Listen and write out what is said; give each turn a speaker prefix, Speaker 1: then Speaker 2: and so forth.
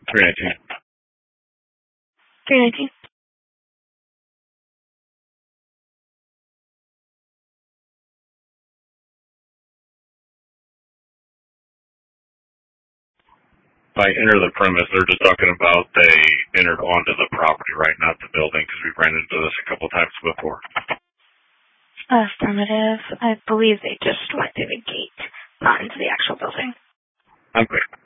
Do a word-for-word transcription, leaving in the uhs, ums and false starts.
Speaker 1: three nineteen.
Speaker 2: three nineteen.
Speaker 1: By enter the premise, they're just talking about they entered onto the property, right? Not the building, because we've ran into this a couple times before.
Speaker 2: Affirmative. I believe they just went through the gate, not into the actual building.
Speaker 1: Okay.